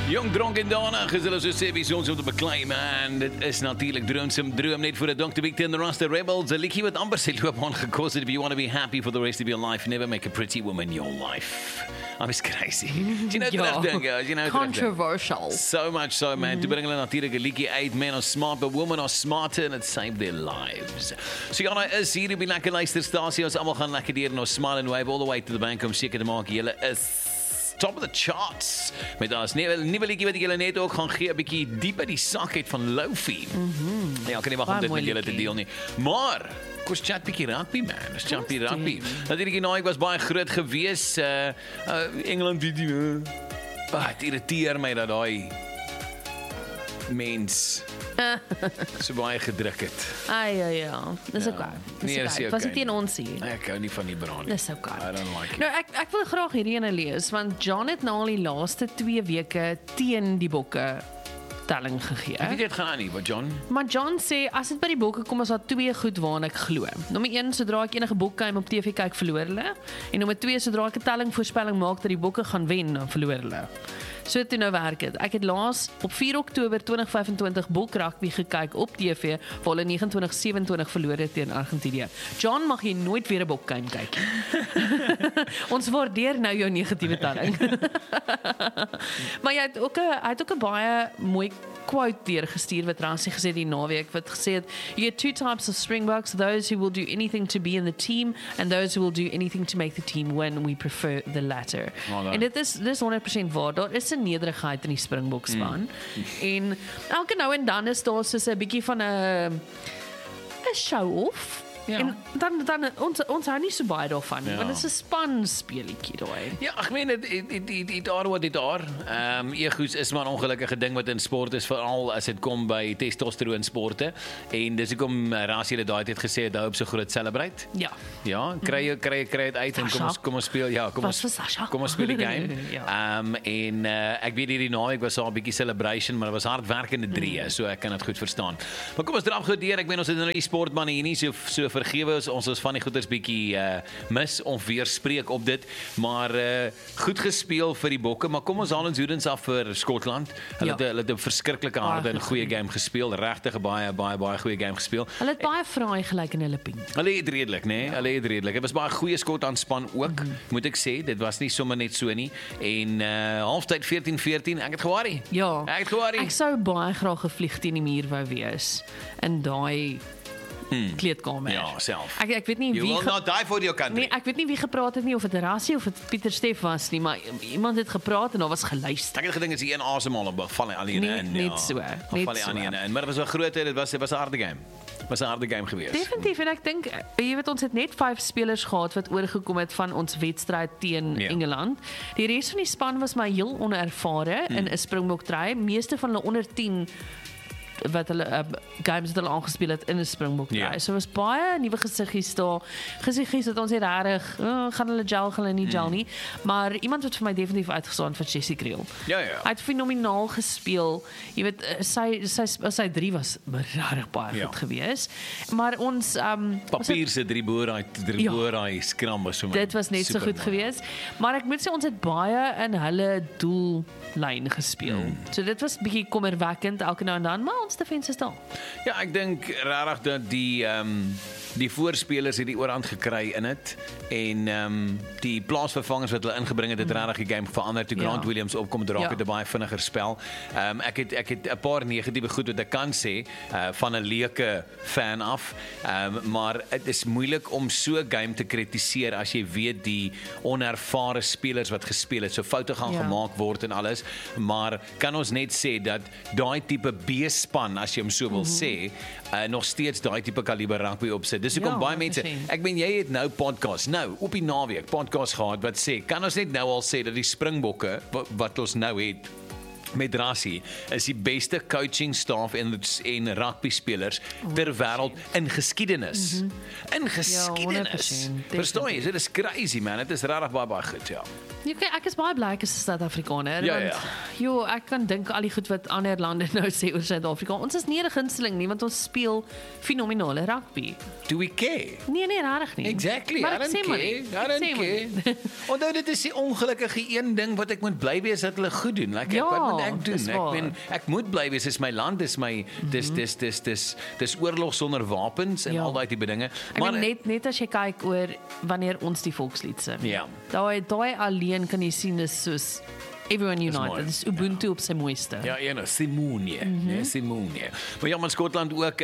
Jong, dronk en danig is hulle so sê wie ons om te beklei, man. Dit is natuurlik droom net vir 'n Dr. Victor and the Rasta Rebels. 'n liedjie wat amper sy loop aangekos het. If you want to be happy for the rest of your life, never make a pretty woman your life. I was crazy. You know Ja. you know Controversial. So much so, man. Toe bring hulle natuurlik 'n liedjie uit. Men are smart, but women are smarter and it saved their lives. So ja, nou is hier op die lekker luisterstasie. Ons almal gaan lekker deur en ons smile and wave all the way to the bank om seker te maak julle is top of the charts. Met ons nuwe liedjie wat ek julle net ook gaan gee, 'n bietjie diep in die sak uit van Lofi. Ja, kan nie wag om dit met julle te deel nie. Maar Ons chat bietjie rugby, man. Ons chat bietjie rugby. Natuurlik die naweek was baie groot gewees. Engeland video. Het irriteer my dat daai mens so baie gedruk het. Ja. Dis okay. Nee, dis okay. Was dit teen ons hier? Ek hou nie van die brand. Dis okay. I don't like it. Nou ek wil graag hierdie ene lees want John het nou al die laaste 2 weke teen die bokke telling gegee. Ek weet dit gaan aan nie, wat John? Maar John sê as dit by die bokke kom is daar 2 goed waarna ek glo. Nommer 1, sodra ek enige bokgame op TV kyk, verloor hulle. En nommer 2, sodra ek 'n telling voorspelling maak dat die bokke gaan wen, dan verloor hulle. So toe nou werk dit. Ek het laas op 4 Oktober 2025 bok rugby gekyk op TV waar hulle 29-27 verloor het teen Argentinië. John, mag jy nooit weer 'n bokgame kyk nie. Ons waardeer nou jou negatiewe telling. Maar hy het ook 'n baie mooi quote deurgestuur wat Rassie gesê die naweek wat gesê het you get 2 types of Springboks, those who will do anything to be in the team and those who will do anything to make the team win. We prefer the latter. En dit is 100% waar. Daar is 'n nederigheid in die Springbok span. En elke nou en dan is daar so 'n bietjie van 'n show-off. Ja. En dan ons hou nie so baie daarvan nie, want dit is 'n span speletjie daai. Ja, ek meen dit daar wat dit daar. Egos is maar 'n ongelukkige ding wat in sport is, veral as dit kom by testosteron sporte. En dis hoekom Rassie het daai tyd gesê dat hy op so groot celebrate. Ja. Ja, kry dit uit en kom ons speel. Ja, kom ons speel die game. Ja. En ek weet hierdie naweek was daar 'n bietjie celebration, maar dit was hardwerkende drie, so ek kan dit goed verstaan. Maar kom ons draf gou deur. Ek meen ons het nou die sportmanne hier nie so vergewe ons is van die goeders bietjie mis of weer spreek op dit, maar goed gespeel vir die bokke, maar kom ons haal ons hoedens af vir Skotland. Hulle het 'n verskriklike harde en goeie game gespeel, regtig 'n baie goeie game gespeel. Hulle het baie fraai gelyk in hulle ping. Hulle het redelik, nê? Hulle het redelik. Dit was baie goeie Skotland span ook, moet ek sê. Dit was nie sommer net so nie. En halftyd 14-14, ek het gewaarie. Ja. Ek het gewaarie. Ek sou baie graag gevlieg teen die muur wou wees in daai kleedkamer. Ja, self. Ek weet nie You wie will not die for your country. Nee, ek weet nie wie gepraat het nie of dit Rassie of dit Pieter Steff was nie, maar iemand het gepraat en daar was geluister. Ek het gedink as jy een asemhaal op val hy alleen in. Net so. Val hy aan in. Maar dit was 'n groot, dit was 'n harde game. Dit was 'n harde game geweest. Definitief en ek dink jy weet ons het net 5 spelers gehad wat oorgekom het van ons wedstryd teen Engeland. Die res van die span was maar heel onervare in 'n Springbok trui. Meeste van hulle onder 10 wat hulle games wat hulle aangespeel het in 'n Springbok trui. So was baie nuwe gesiggies daar. Gesiggies wat ons het reg, gaan hulle gel nie gel nie, maar iemand wat vir my definitief uitgestaan van Jessie Kriel. Ja. Hy het fenomenaal gespeel. Jy weet sy 3 was regtig baie goed geweest. Maar ons papier se 3 boeraai skram was so. Dit was net so goed geweest, maar ek moet sê ons het baie in hulle doellyn gespeel. So dit was bietjie kommerwekkend elke nou en dan, maar ons defense is daar. Ja, ek dink regtig dat die voorspelers het die oorhand gekry in dit en die plaasvervangers wat hulle ingebring het regtig die game verander toe Grant Williams opkom draak het 'n baie vinniger spel. Ek het 'n paar negatiewe goed wat ek kan sê van 'n leuke fan af, maar dit is moeilik om so 'n game te kritiseer as jy weet die onervare spelers wat gespeel het, so foute gaan gemaak word en alles, maar kan ons net sê dat daai tipe B-span as jy hom so wil sê, nog steeds daai tipe kaliber rugby opsit. Dis hoekom baie mense, ek meen jy het nou podcast, nou op die naweek podcast gehad wat sê, kan ons net nou al sê dat die Springbokke wat ons nou het met Rassie is die beste coaching staff en rugby spelers ter wêreld in geskiedenis. In geskiedenis. Verstaan jy? Dit is crazy man. Dit is regtig baie goed, ja. Okay, ek is baie bly ek is 'n Suid-Afrikaner want Jo, ek kan dink al die goed wat ander lande nou sê oor Suid-Afrika. Ons is nie 'n gunsteling nie, want ons speel fenominale rugby. Do we care? Nee, regtig nie. Exactly, Maar I ek don't sê maar care. nie. I Ek don't sê maar care. nie. Onthou dit is die ongelukkige een ding wat ek moet bly wees dat hulle goed doen. Like, Ja, wat moet ek doen? dis waar. Ek moet bly wees, dis my land, dis my dis oorlog sonder wapens en Ja. al daai tipe dinge. Ek meen net as jy kyk oor wanneer ons die volkslied sing. Ja. Daai alleen kan jy sien dis soos Everyone United. mooi. Dit is Ubuntu op sy mooiste. Ja, Simone. Nee, Simone. Maar ja, maar Skotland ook,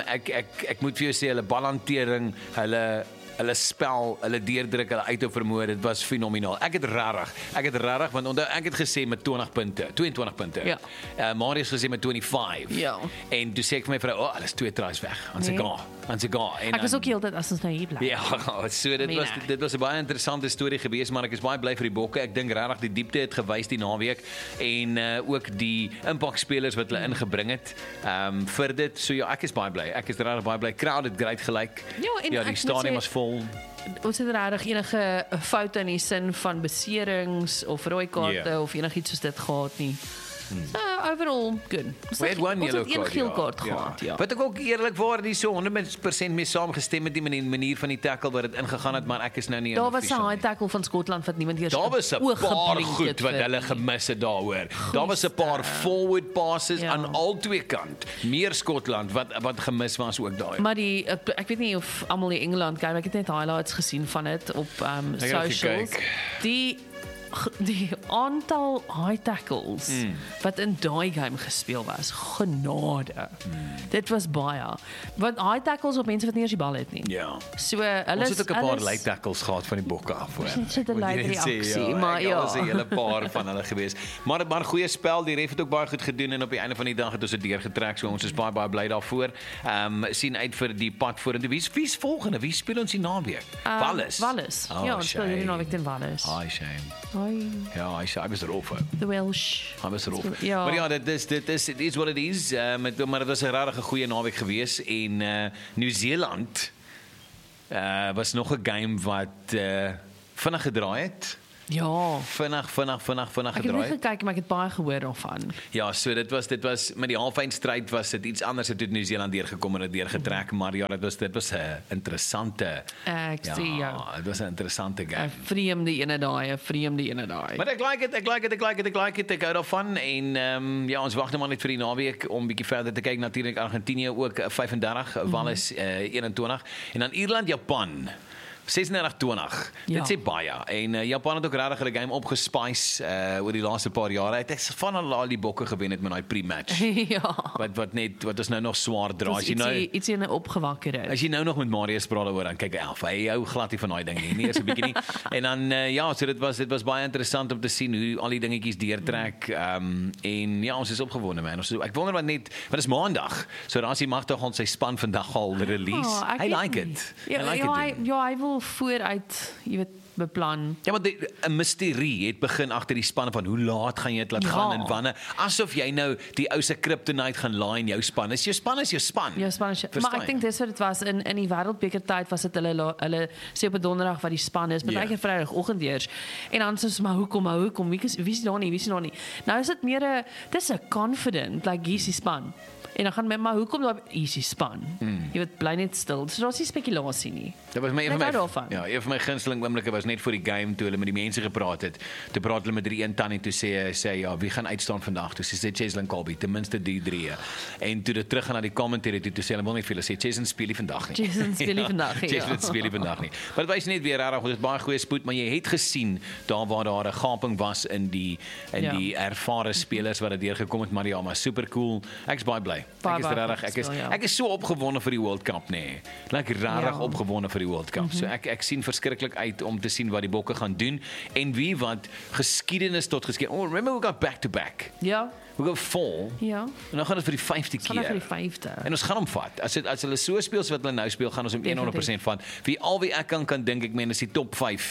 ek moet vir jou sê hulle balhantering, hulle spel, hulle deurdruk, hulle uithou vermoë, dit was fenomenaal. Ek het rarig want onthou ek het gesê met 22 punte. Ja. Marius gesê met 25. Ja. En toe sê ek vir my vrou, hulle is 2 tries weg. Aan sy gaan. En Ek was ook heeltyd as ons nou hier bly. Ja, so dit was 'n baie interessante storie gewees, maar ek is baie bly vir die Bokke. Ek dink regtig die diepte het gewys die naweek en ook die impakspelers wat hulle ingebring het vir dit. So ja, ek is baie bly. Ek is regtig baie bly. Crowd het great gelyk. Ja, en die ek moet stadion sê, was vol. Ons het regtig enige foute in die sin van beserings of rooi kaarte of enigiets soos dit gehad nie. So overall good. We had one yellow ons het een card, geel kaart gehad, ja. Wat ek ook eerlikwaar nie so 100% mee saamgestem met die manier van die tackle wat dit ingegaan het, maar ek is nou nie Daar was 'n official high nie. tackle van Skotland wat niemand eers Daar was 'n oog paar geblink goed het wat vir hulle nie. gemis het daaroor. Daar was 'n paar forward passes Ja. aan al twee kant. Meer Skotland wat gemis was ook daai. Maar ek weet nie of almal die Engeland kyk, ek het net highlights gesien van dit op het socials. gekyk. Die aantal high tackles wat in daai game gespeel was, genade. Dit was baie. Want high tackles op mense wat nie eers die bal het nie. Ja. So hulle Ons het ook 'n paar is- late tackles gehad van die Bokke af hoor. Dit sit 'n Moet jy late net sê, reaksie, maar ja. Daar was 'n hele paar van hulle gewees. Maar goeie spel, die ref het ook baie goed gedoen en op die einde van die dag het ons dit deurgetrek. So ons is baie bly daarvoor. Sien uit vir die pad vorentoe. Wie's volgende? Wie speel ons die naweek? Wallis. Wallis. Oh, Ja, ons speel hierdie shame. naweek teen Wallis. Ai, shame. Hoi, Ja, I was rough. the Welsh. I was rough. Ja. Maar ja, dit is what it is. Maar dit was 'n regtig goeie naweek gewees en Nieu-Seeland was nog 'n game wat vinnig gedraai het. Ja. Vinnig Ek het gedraai nie het. gekyk, maar ek het baie gehoor daarvan. Ja, so dit was met die halfeindstryd was dit iets anders het toe Nieu-Seeland deurgekom en dit deurgetrek, maar ja, dit was 'n interessante Ek sê ja. dit was 'n interessante game. 'n vreemde ene daai. Maar ek like it. Ek hou daarvan en ja, ons wag net maar net vir die naweek om bietjie verder te kyk. Natuurlik Argentinië ook 35, Wallis 21 en dan Ierland, Japan 36-20. Ja. Dit sê baie. En Japan het ook regtig hulle game opgespice oor die laaste paar jare. Ek het van al die Bokke gewen het met daai pre-match. Ja. Wat is nou nog swaar dra. As jy nou Ietsie opgewakker het. As jy nou nog met Marius praat daaroor dan kyk hy hou glad nie van daai ding nie eers 'n bietjie nie. En dan ja, so dit was baie interessant om te sien hoe al die dingetjies deurtrek. En ja, ons is opgewonde man. Ek wonder wat is maandag. So dan as die magtig ons sy span vandag al release. Ek I weet like nie. it. Ja, I like it. hy wil vooruit, jy weet, beplan. Ja, maar 'n misterie het begin agter die span van hoe laat gaan jy dit laat gaan en wanneer. Asof jy nou die ou se kryptonite gaan laai in jou span. Is jou span is jou span. Ja, Spanish. Maar ek dink dis wat dit was in die wêreldbeker tyd was dit hulle sê op 'n donderdag wat die span is, baie keer Vrydagoggend eers. En dan soos maar hoekom? Wie is daar nie? Nou is dit meer dis 'n confident like hier's die span. En dan gaan men maar hoekom daar hier's die span. Jy weet bly net stil. So daar's nie spekulasie nie. Dit was my Net hou daarvan. een van my gunsteling oomblikke was net voor die game toe hulle met die mense gepraat het. Toe praat hulle met die een tannie toe sê ja, wie gaan uitstaan vandag? Toe sê Cheslin Colby, ten minste die drie. En toe dit terug gaan na die commentary toe sê hulle wil nie vir hulle sê Cheslin speel nie vandag nie. Cheslin speel nie vandag nie. Cheslin speel nie vandag nie. Maar dit wys net weer regtig, dit is baie goeie spoed, maar jy het gesien daar waar daar 'n gaping was in die ervare spelers wat dit deurgekom het, maar ja, maar super cool. Ek is baie bly. Ek is so opgewonde vir die World Cup nê. Like regtig opgewonde vir die World Cup. So ek sien verskriklik uit om te sien wat die Bokke gaan doen en wie wat geskiedenis tot geskiedenis. Oh, remember we got back to back. Ja. We go 4. Ja. En dan gaan dit vir die 5de Gaan vir die keer. 5de. En ons gaan hom vat. As hulle so speel soos wat hulle nou speel, gaan ons hom 100% vat. Wie ek kan dink ek meen is die top 5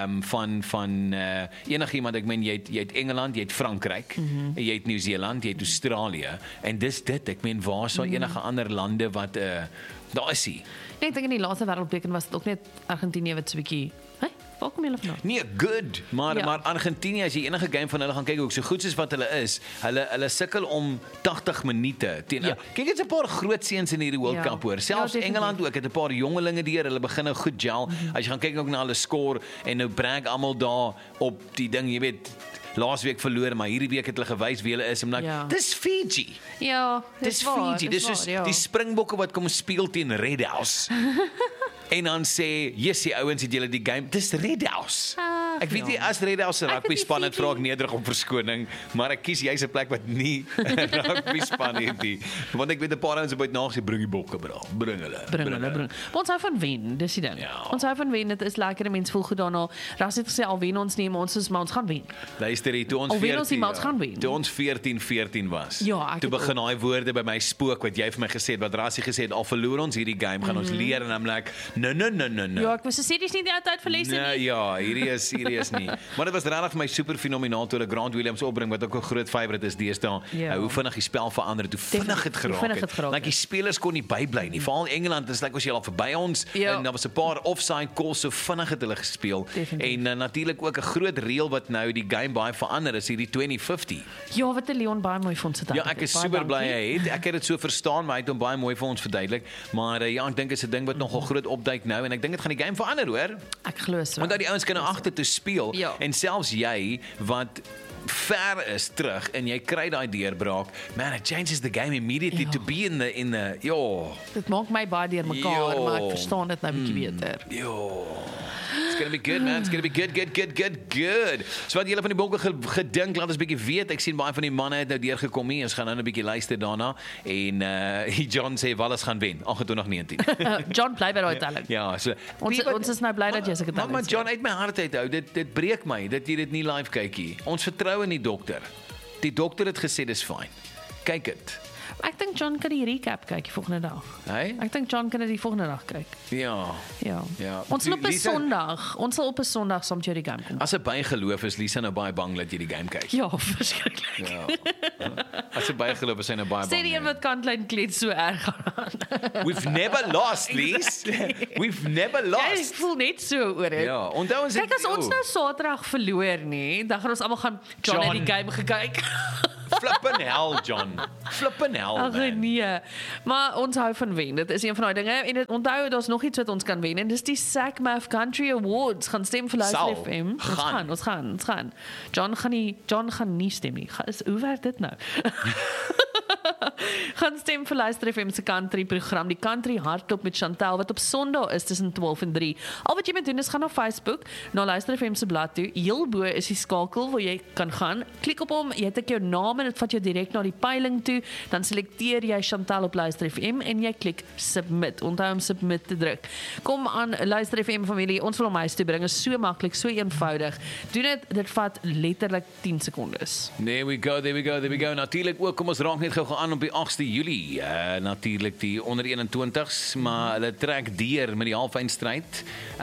van enigiemand. Ek meen jy het Engeland, jy het Frankryk, jy het Nieu-Seeland, jy het Australië en dis dit. Ek meen waar is daar enige ander lande wat daar is hy. Nee, ek dink in die laaste wêreldbeker was dit ook net Argentinië wat so 'n bietjie Waar kom julle vandaan? Nee, good. Maar Argentinië, as jy enige game van hulle gaan kyk, ook so goed soos wat hulle is, hulle sukkel om 80 minute teen. Kyk, dit's 'n paar groot seuns in hierdie World Cup hoor. Selfs Engeland ook, het 'n paar jongelinge deur, hulle begin nou goed gel. As jy gaan kyk ook na hulle score en nou brag almal daar op die ding, jy weet, laasweek verloor, maar hierdie week het hulle gewys wie hulle is. En dis Fiji. Ja, dis Fiji. Dis soos die Springbokke wat kom speel teen Red House. En dan sê, die ouens het julle die game, dis Red House. Ek weet nie, as Red House 'n rugby span het, vra ek nederig om verskoning, maar ek kies jy's 'n plek wat nie 'n rugby span het nie. Want ek weet 'n paar ouens het nagesê, bring die bokke, bro. Bring hulle. Maar ons hou van wen, dis die ding. Ons hou van wen, dit is lekker, mense voel goed daarna. Ras het gesê, al wen ons nie, maar ons gaan wen. Luister hier, toe ons 14-14 was, toe begin daai woorde by my spook, wat jy vir my gesê het, wat Rassie gesê het, al verloor ons hierdie game, gaan ons leer, en I'm like, no. Ja, ek was series nie die tyd vir lesse nie. Nee, ja, hierdie is nie. Maar dit was regtig vir my super fenomenaal toe hulle Grant Williams opbring, wat ook 'n groot favourite is deesdae. Hoe vinnig die spel verander het, hoe vinnig het geraak het. Like die spelers kon nie bybly nie. Veral Engeland is was jy al verby ons en daar was 'n paar offside calls, so vinnig het hulle gespeel. En natuurlik ook 'n groot reël wat nou die game baie verander is, hierdie 2050. Ja, wat Leon baie mooi vir ons het. Ja, ek is super bly hy het. Ek het dit so verstaan, maar hy het hom baie mooi vir ons verduidelik. Maar ek dink is 'n ding wat nogal groot opduik nou en ek dink dit gaan die game verander, hoor. Ek glo so. Want dat die ouens kan agter toe speel en selfs jy wat ver is terug en jy kry daai deurbraak, man, it changes the game immediately to be in the Dit maak my baie deurmekaar, maar ek verstaan dit nou 'n bietjie beter. It's going to be good, man. It's going to be good. So wat julle van die bokke gedink, laat ons 'n bietjie weet. Ek sien baie van die manne het nou deurgekom hier. Ons gaan nou 'n bietjie luister daarna. En John sê Wallis gaan wen, 28-19. John bly by daai telling. Ja, so ons is nou bly dat jy seker telling. Maar John, uit my hart uit hou. Dit breek my dat jy dit nie live kyk hier. Ons vertrou in die dokter. Die dokter het gesê dis fyn. Kyk dit. Ek dink John kan die recap kyk die volgende dag. Hey? Ek dink John kan dit die volgende dag kyk. Ja. Ons sal op 'n Sondag. Ons sal op 'n Sondag saam met jou die game kom. As 'n bygeloof is Lisa nou baie bang dat jy die game kyk. Ja, verskriklik. Ja. As 'n bygeloof is sy nou baie bang. Sê die een wat kantlyn kleed so erg aan. We've never lost, Lisa. We've never lost. Ek voel net so oor dit. Ja, onthou ons kyk as ons nou Saterdag verloor nie, dan gaan ons almal gaan John het die game gekyk. Flippin' hell, John. Flippin' hell, man. Ag nee. Maar ons hou van wen. Dit is een van daai dinge en onthou daar's nog iets wat ons kan wen en dis die SACMAF Country Awards. Gaan stem vir Luister FM. Ons gaan. John gaan nie stem nie. Hoe werk dit nou? Gaan stem vir Luister FM se country program, die Country Hardloop met Chantel wat op Sondag is tussen 12 en 3. Al wat jy moet doen is gaan na Facebook, na Luister FM se bladsy toe. Heel bo is die skakel waar jy kan gaan. Klik op hom, jy tik jou naam en dit vat jou direk na die peiling toe. Dan selekteer jy Chantel op Luister FM en jy klik submit. Onthou om submit te druk. Kom aan Luister FM familie, ons wil hom huis toe bring. Is so maklik, so eenvoudig. Doen dit vat letterlik 10 sekondes. There we go. Natuurlik ook, kom ons raak net gou aan op die 8de Julie. Natuurlik die onder 21s, maar hulle trek deur met die halfeindstryd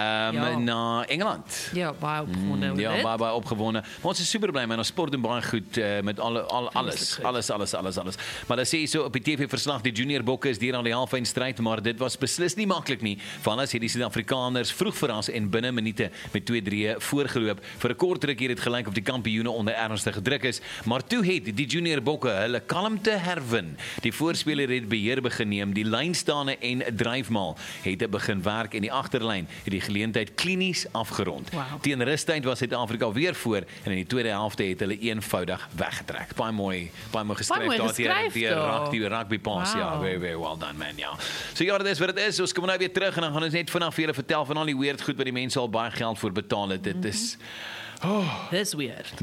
na Engeland. Ja, baie opgewonde. Baie opgewonde. Maar ons is super bly man, ons sport doen baie goed met alles. Maar dan sê jy so op die TV verslag die junior bokke is deur aan die halfeindstryd, maar dit was beslis nie maklik nie. Vanlas het die Suid-Afrikaners vroeg verras en binne minute met 2-3 voorgeloop. Vir 'n kort ruk hier het gelyk of die kampioene onder ernstige druk is, maar toe het die junior bokke hulle kalmte herwin. Die voorspeler het beheer begin neem, die lynstane en dryfmaal het begin werk en die agterlyn het die geleentheid klinies afgerond. Wow. Teen rustyd was Suid-Afrika weer voor en in die tweede helfte het hulle eenvoudig weggetrek. Baie mooi geskryf daar die rugby pass. Wow. Ja, very well done man. Ja. So ja, dit is wat dit is. Ons kom nou weer terug en dan gaan ons net vanaf vir julle vertel van al die weird goed wat die mense al baie geld voor betaal het. Dit is Dis weird.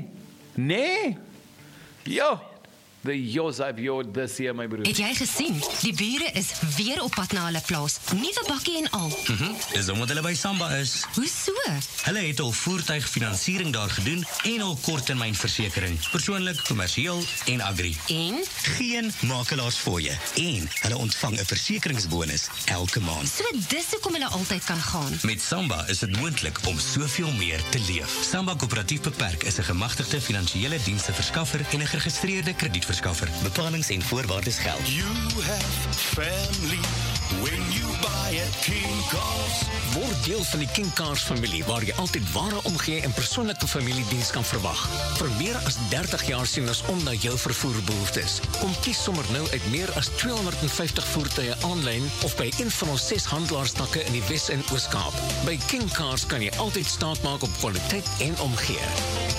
Nee. Ja. The yours I've yored this year, my broer. Het jy gesien? Die bure is weer op pad na hulle plaas. Nuwe bakkie en al. Dis omdat hulle by Samba is. Hoe so? Hulle het al voertuigfinansiering daar gedoen en al korttermynversekering. Persoonlik, kommersieel en agri. En? Geen makelaars vir jou. En hulle ontvang 'n versekeringsbonus elke maand. So dis hoekom hulle altyd kan gaan. Met Samba is dit moontlik om soveel meer te leef. Samba Koöperatief Beperk is 'n gemagtigde finansiële dienste verskaffer en 'n geregistreerde kredietverskaffer. Bepalings en voorwaardes geld. You have family when you buy baie King Cars. Word deel van die King Cars familie waar jy altyd ware omgee en persoonlike familiediens kan verwag. Vir meer as 30 jaar sien ons om na jou vervoerbehoeftes. Kom kies sommer nou uit meer as 250 voertuie aanlyn of by een van ons 6 handelaarstakke in die Wes- en Oos-Kaap. By King Cars kan jy altyd staat maak op kwaliteit en omgee.